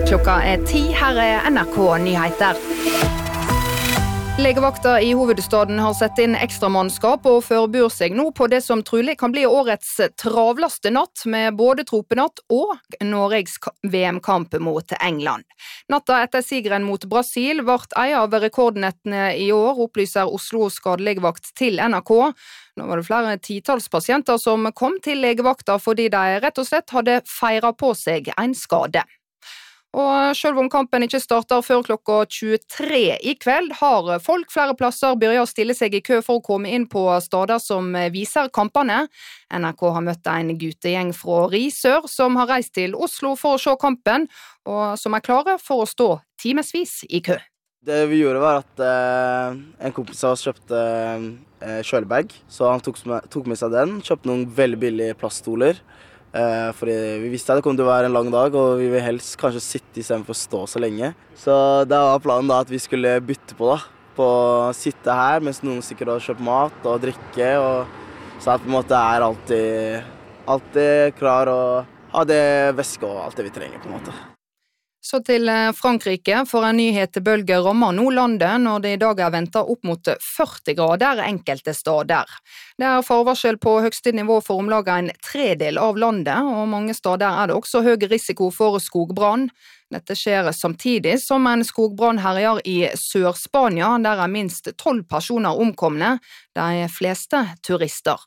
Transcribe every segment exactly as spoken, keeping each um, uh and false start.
Klokka er ti, her er N R K Nyheter. Legevakta i hovedstaden har sett inn ekstra mannskap og forbereder seg nå på det som trolig kan bli årets travlaste natt med både tropenatt og Norges V M-kamp mot England. Natta etter sigeren mot Brasil vart en av rekordnettene i år, opplyser Oslo skadelegevakt til N R K. Nå var det flere titals pasienter som kom til legevakta fordi de rett og slett hadde feiret på seg en skade. Og selv om kampen ikke starter før klokka tjuetre i kveld, har folk flere plasser begynt å stille seg i kø for å komme inn på steder som viser kampene. N R K har møtt en guttegjeng fra Risør som har reist til Oslo for å se kampen, og som er klare for å stå timesvis i kø. Det vi gjorde var at eh, en kompis av oss kjøpte eh, kjølebag, så han tok med, tok med seg den, kjøpte noen veldig billige plaststoler. Uh, fordi vi visste at det kom til å være en lang dag, og vi vil helst kanskje sitte i stedet for å stå så lenge. Så da var planen da at vi skulle bytte på da, på å sitte her mens noen stikker og kjøper mat og drikke, og så at på en måte er alltid, alltid klar og ha det væske og alt det vi trenger på en måte. Så til Frankrike, for en nyhetebølge rammer nå landet når det i dag er ventet opp mot førti grader enkelte steder. Det er forvarsel på høyeste nivå for omlag en tredel av landet, og mange steder er det også høy risiko for skogbrann. Dette skjer samtidig som en skogbrann herjer i Sør-Spania, der er minst tolv personer omkomne, de fleste turister.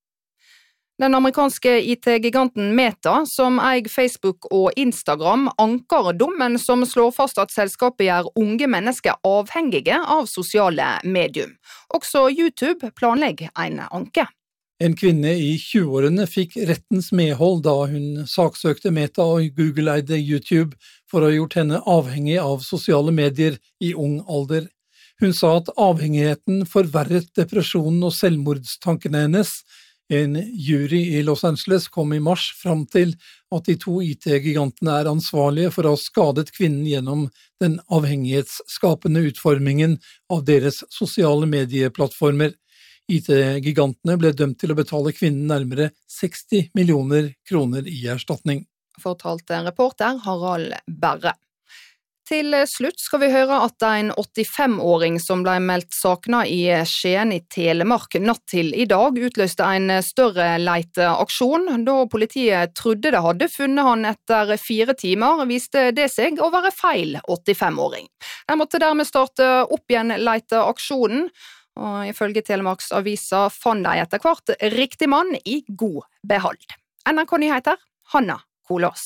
Den amerikanske I T-giganten Meta, som eier Facebook og Instagram, anker dommen som slår fast at selskapet gjør unge mennesker avhengige av sosiale medium. Også YouTube planlegger en anke. En kvinne i tjueårene fikk rettens medhold da hun saksøkte Meta og Google-eide YouTube for å ha gjort henne avhengig av sosiale medier i ung alder. Hun sa at avhengigheten forverret depresjonen og selvmordstankene hennes. En jury i Los Angeles kom i mars fram til at de to I T-gigantene er ansvarlige for å ha skadet kvinnen gjennom den avhengighetsskapende utformingen av deres sosiale medieplattformer. I T-gigantene ble dømt til å betale kvinnen nærmere seksti millioner kroner i erstatning. Fortalte reporter Harald Berre. Til slutt skal vi høre at en åttifem-åring som ble meldt sakna i Skien i Telemark natt til i dag utløste en større leiteaksjon. Da politiet trodde det hadde funnet han etter fire timer, viste det seg å være feil åttifem-åring. De måtte dermed starte opp igjen leiteaksjonen, og ifølge Telemarks avisa fant de etter hvert riktig mann i god behold. N R K Nyheter, Hanna Kolås.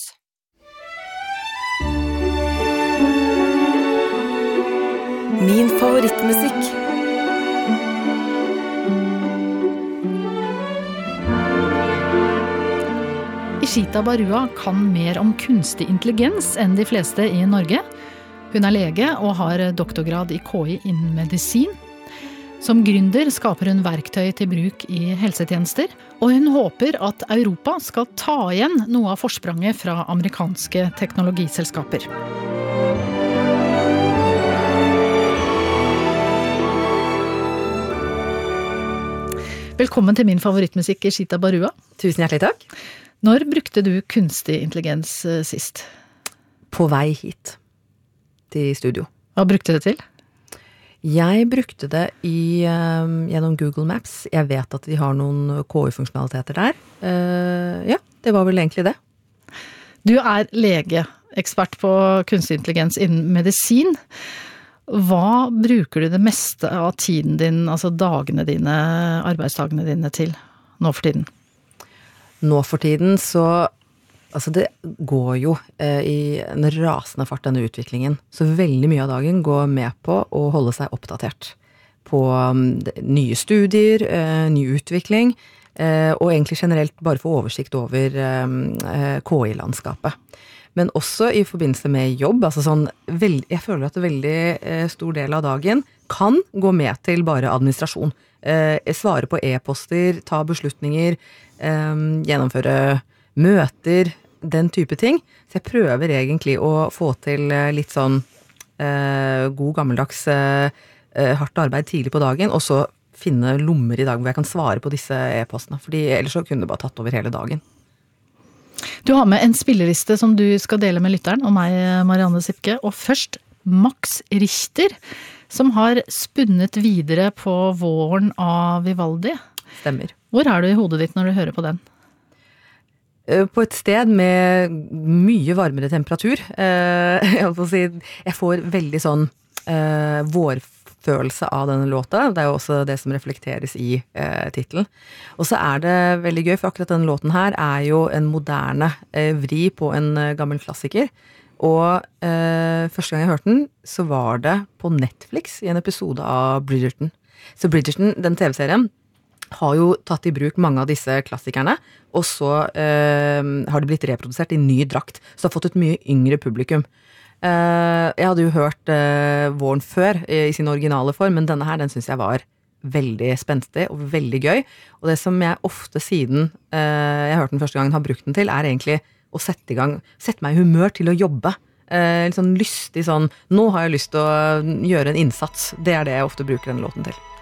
Min favorittmusikk. Ishita Barua kan mer om kunstig intelligens enn de fleste i Norge. Hun er lege og har doktorgrad i K I innen medisin. Som gründer skaper hun verktøy til bruk i helsetjenester, og hun håper at Europa skal ta igjen noe av forspranget fra amerikanske teknologiselskaper. Velkommen til min favorittmusikk, Ishita Barua. Tusen hjertelig takk. Når brukte du kunstig intelligens sist? På vei hit, til studio. Hva brukte du det til? Jeg brukte det i, um, gjennom Google Maps. Jeg vet at de har noen K I-funksjonaliteter der. Uh, ja, det var vel egentlig det. Du er lege, ekspert på kunstig intelligens innen medisin. Hva bruker du det meste av tiden din, altså dagene dine, arbeidsdagene dine til nå for tiden? Nå for tiden så, altså det går jo eh, i en rasende fart denne utviklingen. Så veldig mye av dagen går med på å holde seg oppdatert på um, nye studier, eh, ny utvikling, eh, og egentlig generelt bare få oversikt over eh, K I-landskapet. Men også i forbindelse med jobb, altså sånn, veld, jeg føler at en veldig eh, stor del av dagen kan gå med til bare administrasjon. Eh, svare på e-poster, ta beslutninger, eh, gjennomføre møter, den type ting. Så jeg prøver egentlig å få til eh, litt sånn eh, god gammeldags eh, hardt arbeid tidlig på dagen, og så finne lommer i dag hvor jeg kan svare på disse e-postene, fordi ellers så kunne det bare tatt over hele dagen. Du har med en spillerliste som du skal dele med lytteren, og meg, Marianne Sipke. Og først Max Richter, som har spunnet videre på Våren av Vivaldi. Stemmer. Hvor er du i hodet ditt når du hører på den? På et sted med mye varmere temperatur. Jeg får si, jeg får veldig sånn uh, vårfølelse av denne låta. Det er jo også det som reflekteres i uh, titelen. Og så er det veldig gøy, for akkurat denne låten her er jo en moderne uh, vri på en uh, gammel klassiker. Og uh, første gang jeg hørte den, så var det på Netflix i en episode av Bridgerton. Så Bridgerton, den T V-serien, har jo tatt i bruk mange av disse klassikerne, og så eh, har de blitt reprodusert i ny drakt, så det har fått et mye yngre publikum. Eh, jeg hadde jo hørt eh, Våren før eh, i sin originale form, men denne her, den synes jeg var veldig spenstig og veldig gøy. Og det som jeg ofte siden eh, jeg hørte den første gangen har brukt den til, er egentlig å sette i gang, sette meg i humør til å jobbe. Eh, litt sånn lystig sånn, nå har jeg lyst til å gjøre en innsats. Det er det jeg ofte bruker denne låten til.